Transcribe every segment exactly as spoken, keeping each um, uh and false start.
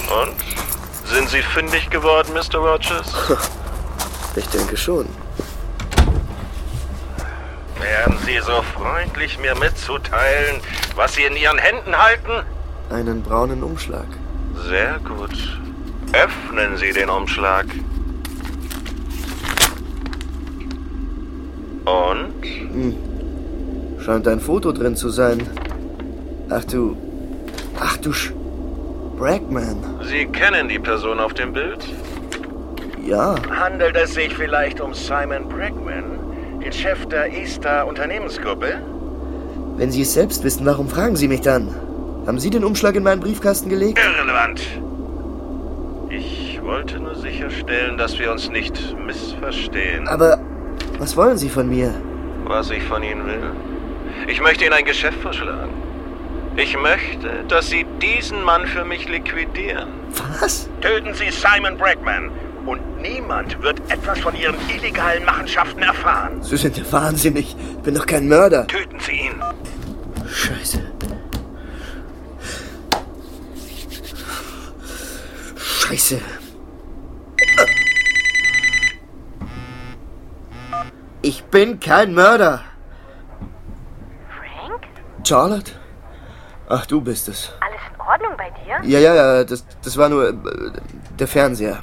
Und? Sind Sie fündig geworden, Mister Rogers? Ich denke schon. Wären Sie so freundlich, mir mitzuteilen, was Sie in Ihren Händen halten? Einen braunen Umschlag. Sehr gut. Öffnen Sie den Umschlag. Und? Hm. Scheint ein Foto drin zu sein. Ach du... Ach du Sch... Bregman. Sie kennen die Person auf dem Bild? Ja. Handelt es sich vielleicht um Simon Bregman, den Chef der Easter Unternehmensgruppe? Wenn Sie es selbst wissen, warum fragen Sie mich dann? Haben Sie den Umschlag in meinen Briefkasten gelegt? Irrelevant. Ich wollte nur sicherstellen, dass wir uns nicht missverstehen. Aber was wollen Sie von mir? Was ich von Ihnen will? Ich möchte Ihnen ein Geschäft vorschlagen. Ich möchte, dass Sie diesen Mann für mich liquidieren. Was? Töten Sie Simon Bregman und niemand wird etwas von Ihren illegalen Machenschaften erfahren. Sie sind ja wahnsinnig. Ich bin doch kein Mörder. Töten Sie ihn. Scheiße. Scheiße. Ich bin kein Mörder. Frank? Charlotte? Ach, du bist es. Alles in Ordnung bei dir? Ja, ja, ja, das, das war nur äh, der Fernseher.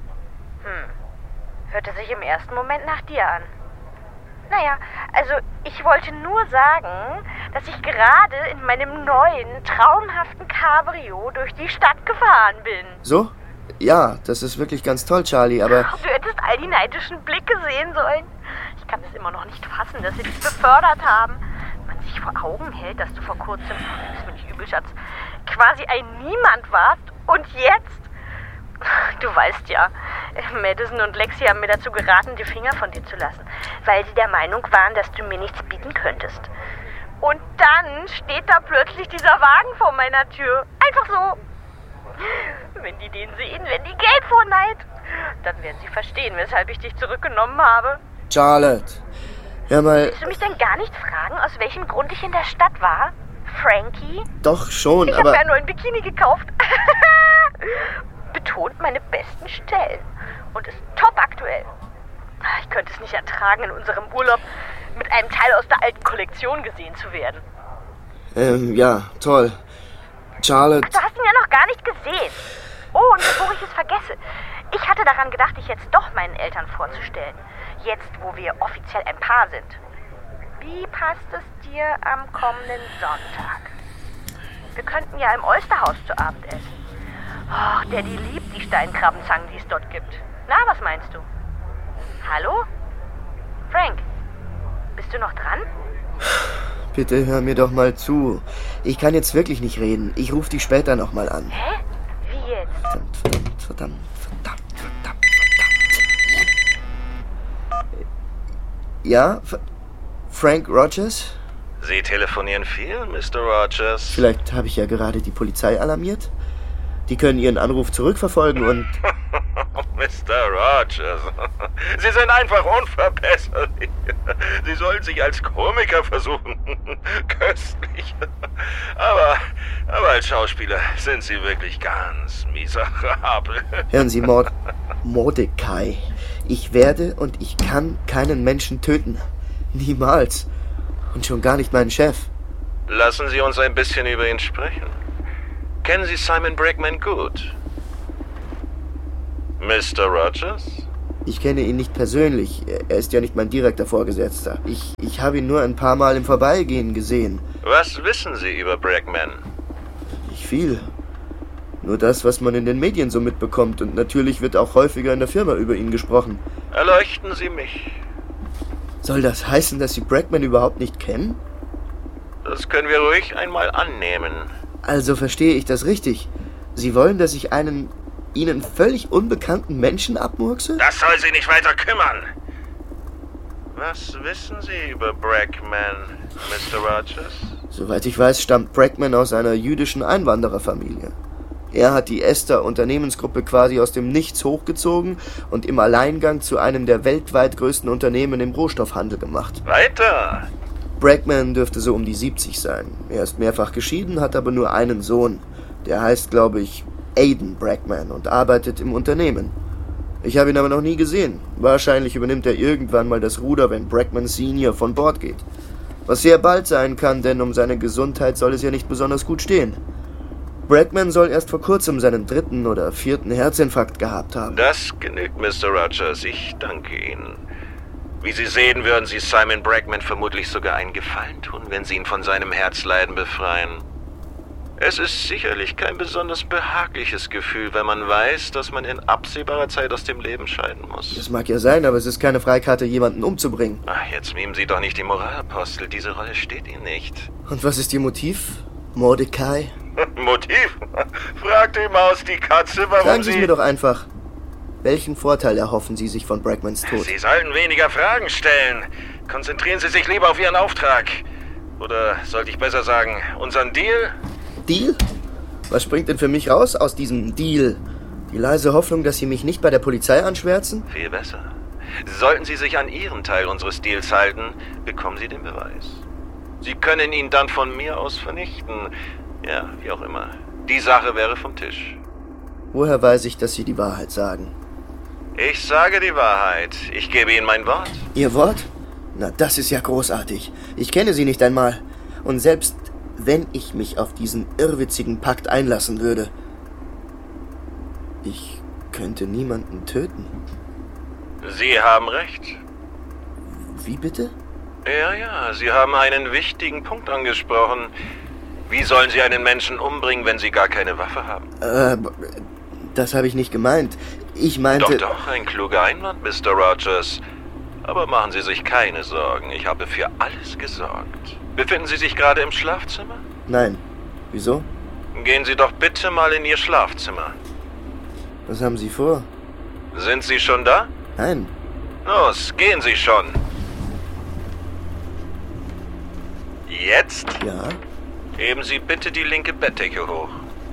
Hm. Hörte sich im ersten Moment nach dir an. Naja, also ich wollte nur sagen, dass ich gerade in meinem neuen, traumhaften Cabrio durch die Stadt gefahren bin. So? Ja, das ist wirklich ganz toll, Charlie, aber... Du hättest all die neidischen Blicke sehen sollen. Ich kann es immer noch nicht fassen, dass sie dich befördert haben. Wenn man sich vor Augen hält, dass du vor kurzem, das ist mir nicht übel, Schatz, quasi ein Niemand warst und jetzt... Du weißt ja, Madison und Lexi haben mir dazu geraten, die Finger von dir zu lassen, weil sie der Meinung waren, dass du mir nichts bieten könntest. Und dann steht da plötzlich dieser Wagen vor meiner Tür. Einfach so. Wenn die den sehen, werden die gelb vor Neid. Dann werden sie verstehen, weshalb ich dich zurückgenommen habe. Charlotte, hör mal... Willst du mich denn gar nicht fragen, aus welchem Grund ich in der Stadt war? Frankie? Doch schon, ich aber... Ich habe ja nur ein Bikini gekauft. Betont meine besten Stellen. Und ist top aktuell. Ich könnte es nicht ertragen, in unserem Urlaub mit einem Teil aus der alten Kollektion gesehen zu werden. Ähm, ja, toll. Charlotte... Ach, du hast ihn ja noch gar nicht gesehen. Oh, und bevor ich es vergesse. Ich hatte daran gedacht, dich jetzt doch meinen Eltern vorzustellen. Jetzt, wo wir offiziell ein Paar sind. Wie passt es dir am kommenden Sonntag? Wir könnten ja im Oysterhaus zu Abend essen. Oh, Daddy liebt die Steinkrabbenzangen, die es dort gibt. Na, was meinst du? Hallo? Frank, bist du noch dran? Bitte hör mir doch mal zu. Ich kann jetzt wirklich nicht reden. Ich rufe dich später noch mal an. Hä? Wie jetzt? Verdammt, verdammt, verdammt, verdammt, verdammt, verdammt. Ja? F- Frank Rogers? Sie telefonieren viel, Mister Rogers? Vielleicht habe ich ja gerade die Polizei alarmiert. Die können Ihren Anruf zurückverfolgen und... Mister Rogers, Sie sind einfach unverbesserlich. Sie sollen sich als Komiker versuchen. Köstlich. Aber, aber als Schauspieler sind Sie wirklich ganz miserabel. Hören Sie, Mord... Mordecai. Ich werde und ich kann keinen Menschen töten. Niemals. Und schon gar nicht meinen Chef. Lassen Sie uns ein bisschen über ihn sprechen. Kennen Sie Simon Bregman gut? Mister Rogers? Ich kenne ihn nicht persönlich. Er ist ja nicht mein direkter Vorgesetzter. Ich, ich habe ihn nur ein paar Mal im Vorbeigehen gesehen. Was wissen Sie über Bregman? Nicht viel. Nur das, was man in den Medien so mitbekommt. Und natürlich wird auch häufiger in der Firma über ihn gesprochen. Erleuchten Sie mich. Soll das heißen, dass Sie Bregman überhaupt nicht kennen? Das können wir ruhig einmal annehmen. Also verstehe ich das richtig. Sie wollen, dass ich einen Ihnen völlig unbekannten Menschen abmurkse? Das soll Sie nicht weiter kümmern. Was wissen Sie über Bregman, Mister Rogers? Soweit ich weiß, stammt Bregman aus einer jüdischen Einwandererfamilie. Er hat die Ester Unternehmensgruppe quasi aus dem Nichts hochgezogen und im Alleingang zu einem der weltweit größten Unternehmen im Rohstoffhandel gemacht. Weiter! Bregman dürfte so um die siebzig sein. Er ist mehrfach geschieden, hat aber nur einen Sohn. Der heißt, glaube ich, Aiden Brackman und arbeitet im Unternehmen. Ich habe ihn aber noch nie gesehen. Wahrscheinlich übernimmt er irgendwann mal das Ruder, wenn Brackman Senior von Bord geht. Was sehr bald sein kann, denn um seine Gesundheit soll es ja nicht besonders gut stehen. Brackman soll erst vor kurzem seinen dritten oder vierten Herzinfarkt gehabt haben. Das genügt, Mister Rogers. Ich danke Ihnen. Wie Sie sehen, würden Sie Simon Brackman vermutlich sogar einen Gefallen tun, wenn Sie ihn von seinem Herzleiden befreien. Es ist sicherlich kein besonders behagliches Gefühl, wenn man weiß, dass man in absehbarer Zeit aus dem Leben scheiden muss. Das mag ja sein, aber es ist keine Freikarte, jemanden umzubringen. Ach, jetzt mimen Sie doch nicht die Moralapostel. Diese Rolle steht Ihnen nicht. Und was ist Ihr Motiv, Mordecai? Motiv? Fragt die Maus die Katze, warum Sagen Sie Sie... es mir doch einfach. Welchen Vorteil erhoffen Sie sich von Brackmans Tod? Sie sollten weniger Fragen stellen. Konzentrieren Sie sich lieber auf Ihren Auftrag. Oder sollte ich besser sagen, unseren Deal? Deal? Was springt denn für mich raus aus diesem Deal? Die leise Hoffnung, dass Sie mich nicht bei der Polizei anschwärzen? Viel besser. Sollten Sie sich an Ihren Teil unseres Deals halten, bekommen Sie den Beweis. Sie können ihn dann von mir aus vernichten. Ja, wie auch immer. Die Sache wäre vom Tisch. Woher weiß ich, dass Sie die Wahrheit sagen? Ich sage die Wahrheit. Ich gebe Ihnen mein Wort. Ihr Wort? Na, das ist ja großartig. Ich kenne Sie nicht einmal. Und selbst wenn ich mich auf diesen irrwitzigen Pakt einlassen würde, ich könnte niemanden töten. Sie haben recht. Wie bitte? Ja, ja, Sie haben einen wichtigen Punkt angesprochen. Wie sollen Sie einen Menschen umbringen, wenn Sie gar keine Waffe haben? Äh, das habe ich nicht gemeint. Ich meinte... Doch, doch, ein kluger Einwand, Mister Rogers. Aber machen Sie sich keine Sorgen, ich habe für alles gesorgt. Befinden Sie sich gerade im Schlafzimmer? Nein. Wieso? Gehen Sie doch bitte mal in Ihr Schlafzimmer. Was haben Sie vor? Sind Sie schon da? Nein. Los, gehen Sie schon. Jetzt? Ja? Heben Sie bitte die linke Bettdecke hoch.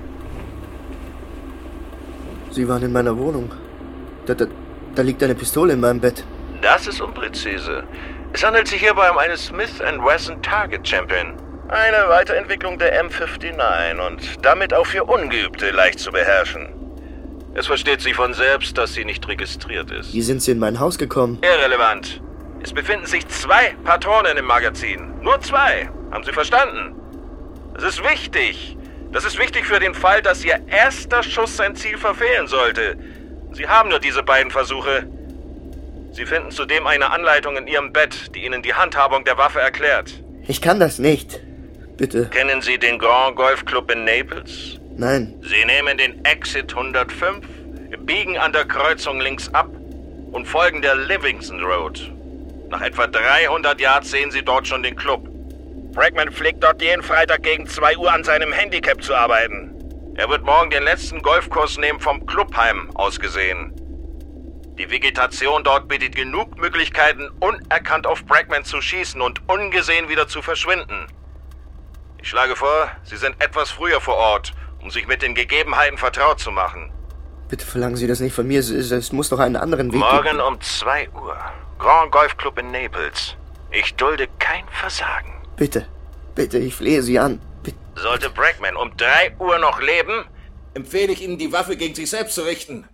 Sie waren in meiner Wohnung. Da, da, da liegt eine Pistole in meinem Bett. Das ist unpräzise. Es handelt sich hierbei um eine Smith and Wesson Target Champion. Eine Weiterentwicklung der M neunundfünfzig und damit auch für Ungeübte leicht zu beherrschen. Es versteht sich von selbst, dass sie nicht registriert ist. Wie sind Sie in mein Haus gekommen? Irrelevant. Es befinden sich zwei Patronen im Magazin. Nur zwei. Haben Sie verstanden? Das ist wichtig. Das ist wichtig für den Fall, dass Ihr erster Schuss sein Ziel verfehlen sollte. Sie haben nur diese beiden Versuche. Sie finden zudem eine Anleitung in Ihrem Bett, die Ihnen die Handhabung der Waffe erklärt. Ich kann das nicht. Bitte. Kennen Sie den Grand Golf Club in Naples? Nein. Sie nehmen den Exit hundertfünf, biegen an der Kreuzung links ab und folgen der Livingston Road. Nach etwa dreihundert Yards sehen Sie dort schon den Club. Brackman pflegt dort jeden Freitag gegen zwei Uhr an seinem Handicap zu arbeiten. Er wird morgen den letzten Golfkurs nehmen vom Clubheim aus gesehen. Die Vegetation dort bietet genug Möglichkeiten, unerkannt auf Brackman zu schießen und ungesehen wieder zu verschwinden. Ich schlage vor, Sie sind etwas früher vor Ort, um sich mit den Gegebenheiten vertraut zu machen. Bitte verlangen Sie das nicht von mir. Es, es, es muss doch einen anderen Weg geben. Morgen um zwei Uhr. Grand Golf Club in Naples. Ich dulde kein Versagen. Bitte. Bitte, ich flehe Sie an. Bitte. Sollte Brackman um drei Uhr noch leben, empfehle ich Ihnen, die Waffe gegen sich selbst zu richten.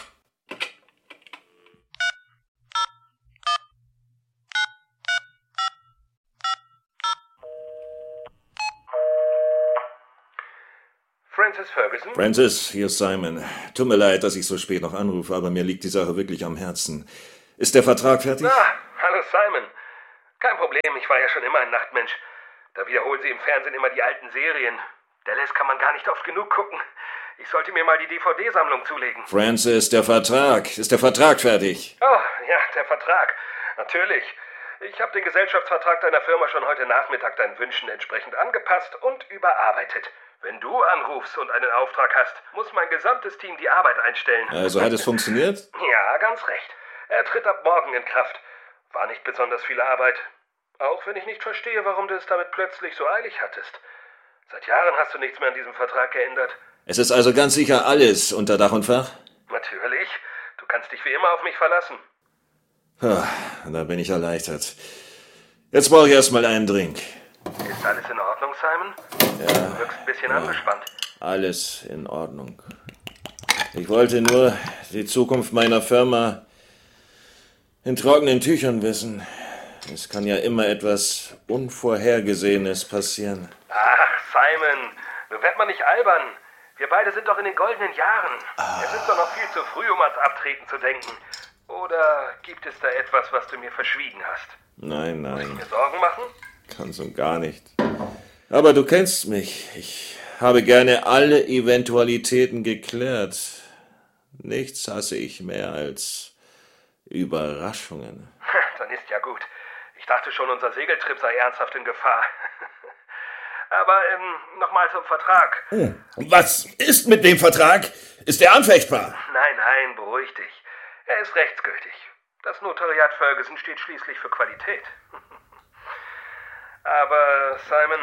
Francis Ferguson? Francis, hier ist Simon. Tut mir leid, dass ich so spät noch anrufe, aber mir liegt die Sache wirklich am Herzen. Ist der Vertrag fertig? Ah, hallo Simon. Kein Problem, ich war ja schon immer ein Nachtmensch. Da wiederholen sie im Fernsehen immer die alten Serien. Dallas kann man gar nicht oft genug gucken. Ich sollte mir mal die D V D-Sammlung zulegen. Francis, der Vertrag. Ist der Vertrag fertig? Oh, ja, der Vertrag. Natürlich. Ich habe den Gesellschaftsvertrag deiner Firma schon heute Nachmittag deinen Wünschen entsprechend angepasst und überarbeitet. Wenn du anrufst und einen Auftrag hast, muss mein gesamtes Team die Arbeit einstellen. Also hat es funktioniert? Ja, ganz recht. Er tritt ab morgen in Kraft. War nicht besonders viel Arbeit. Auch wenn ich nicht verstehe, warum du es damit plötzlich so eilig hattest. Seit Jahren hast du nichts mehr an diesem Vertrag geändert. Es ist also ganz sicher alles unter Dach und Fach? Natürlich. Du kannst dich wie immer auf mich verlassen. Ah, da bin ich erleichtert. Jetzt brauche ich erstmal einen Drink. Ist alles in Ordnung, Simon? Ja. Du wirkst ein bisschen ja, angespannt. Alles in Ordnung. Ich wollte nur die Zukunft meiner Firma in trockenen Tüchern wissen. Es kann ja immer etwas Unvorhergesehenes passieren. Ach, Simon, nun wird man nicht albern. Wir beide sind doch in den goldenen Jahren. Ah. Es ist doch noch viel zu früh, um ans Abtreten zu denken. Oder gibt es da etwas, was du mir verschwiegen hast? Nein, nein. Muss ich mir Sorgen machen? Ganz und gar nicht. Aber du kennst mich. Ich habe gerne alle Eventualitäten geklärt. Nichts hasse ich mehr als Überraschungen. Dann ist ja gut. Ich dachte schon, unser Segeltrip sei ernsthaft in Gefahr. Aber ähm, nochmal zum Vertrag. Oh, was ist mit dem Vertrag? Ist er anfechtbar? Nein, nein, beruhig dich. Er ist rechtsgültig. Das Notariat Ferguson steht schließlich für Qualität. Aber, Simon,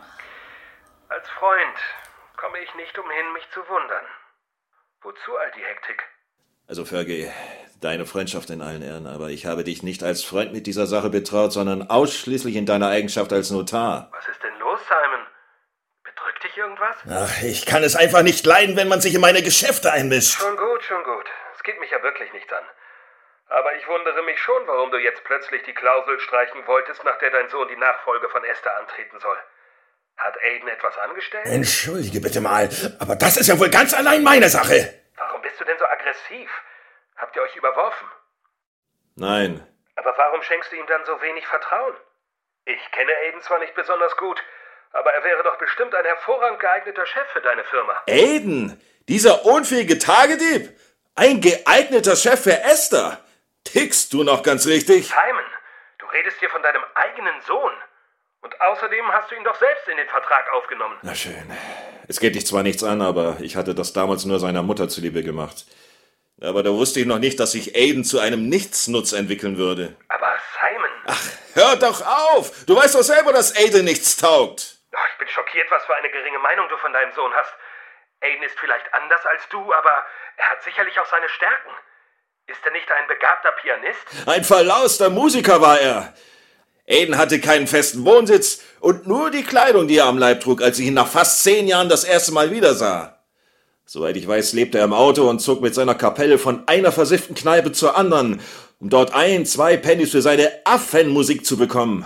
als Freund komme ich nicht umhin, mich zu wundern. Wozu all die Hektik? Also, Fergie, deine Freundschaft in allen Ehren, aber ich habe dich nicht als Freund mit dieser Sache betraut, sondern ausschließlich in deiner Eigenschaft als Notar. Was ist denn los, Simon? Bedrückt dich irgendwas? Ach, ich kann es einfach nicht leiden, wenn man sich in meine Geschäfte einmischt. Schon gut, schon gut. Es geht mich ja wirklich nichts an. Aber ich wundere mich schon, warum du jetzt plötzlich die Klausel streichen wolltest, nach der dein Sohn die Nachfolge von Esther antreten soll. Hat Aiden etwas angestellt? Entschuldige bitte mal, aber das ist ja wohl ganz allein meine Sache. Warum bist du denn so aggressiv? Habt ihr euch überworfen? Nein. Aber warum schenkst du ihm dann so wenig Vertrauen? Ich kenne Aiden zwar nicht besonders gut, aber er wäre doch bestimmt ein hervorragend geeigneter Chef für deine Firma. Aiden? Dieser unfähige Tagedieb? Ein geeigneter Chef für Esther? Tickst du noch ganz richtig? Simon, du redest hier von deinem eigenen Sohn. Und außerdem hast du ihn doch selbst in den Vertrag aufgenommen. Na schön. Es geht dich zwar nichts an, aber ich hatte das damals nur seiner Mutter zuliebe gemacht. Aber da wusste ich noch nicht, dass sich Aiden zu einem Nichtsnutz entwickeln würde. Aber Simon... Ach, hör doch auf! Du weißt doch selber, dass Aiden nichts taugt. Oh, ich bin schockiert, was für eine geringe Meinung du von deinem Sohn hast. Aiden ist vielleicht anders als du, aber er hat sicherlich auch seine Stärken. Ist er nicht ein begabter Pianist? Ein verlauster Musiker war er. Aiden hatte keinen festen Wohnsitz und nur die Kleidung, die er am Leib trug, als ich ihn nach fast zehn Jahren das erste Mal wieder sah. Soweit ich weiß, lebte er im Auto und zog mit seiner Kapelle von einer versifften Kneipe zur anderen, um dort ein, zwei Pennies für seine Affenmusik zu bekommen.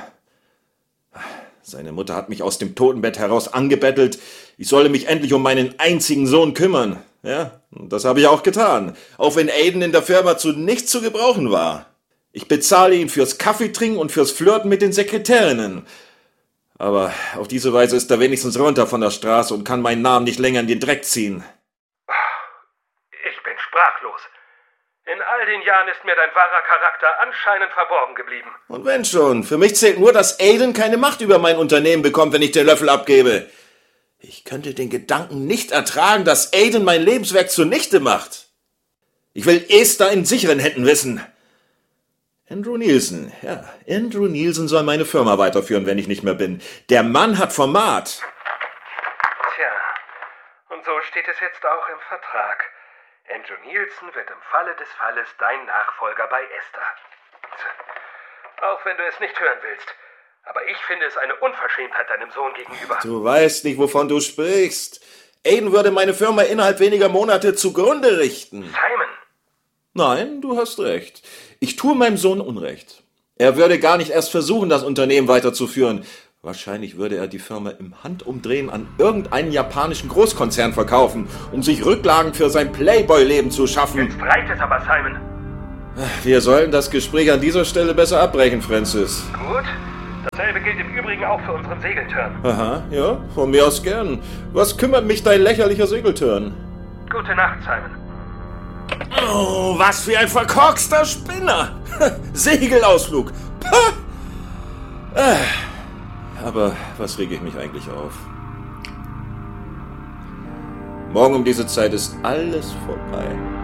Seine Mutter hat mich aus dem Totenbett heraus angebettelt, ich solle mich endlich um meinen einzigen Sohn kümmern. Ja, das habe ich auch getan, auch wenn Aiden in der Firma zu nichts zu gebrauchen war. Ich bezahle ihn fürs Kaffeetrinken und fürs Flirten mit den Sekretärinnen. Aber auf diese Weise ist er wenigstens runter von der Straße und kann meinen Namen nicht länger in den Dreck ziehen. Ich bin sprachlos. In all den Jahren ist mir dein wahrer Charakter anscheinend verborgen geblieben. Und wenn schon, für mich zählt nur, dass Aiden keine Macht über mein Unternehmen bekommt, wenn ich den Löffel abgebe. Ich könnte den Gedanken nicht ertragen, dass Aiden mein Lebenswerk zunichte macht. Ich will Esther in sicheren Händen wissen. Andrew Nielsen, ja, Andrew Nielsen soll meine Firma weiterführen, wenn ich nicht mehr bin. Der Mann hat Format. Tja, und so steht es jetzt auch im Vertrag. Andrew Nielsen wird im Falle des Falles dein Nachfolger bei Esther. Auch wenn du es nicht hören willst. Aber ich finde es eine Unverschämtheit deinem Sohn gegenüber. Du weißt nicht, wovon du sprichst. Aiden würde meine Firma innerhalb weniger Monate zugrunde richten. Simon! Nein, du hast recht. Ich tue meinem Sohn Unrecht. Er würde gar nicht erst versuchen, das Unternehmen weiterzuführen. Wahrscheinlich würde er die Firma im Handumdrehen an irgendeinen japanischen Großkonzern verkaufen, um sich Rücklagen für sein Playboy-Leben zu schaffen. Jetzt reicht es aber, Simon. Wir sollen das Gespräch an dieser Stelle besser abbrechen, Francis. Gut. Dasselbe gilt im Übrigen auch für unseren Segeltörn. Aha, ja, von mir aus gern. Was kümmert mich dein lächerlicher Segeltörn? Gute Nacht, Simon. Oh, was für ein verkorkster Spinner! Segelausflug! Pah! Aber was rege ich mich eigentlich auf? Morgen um diese Zeit ist alles vorbei.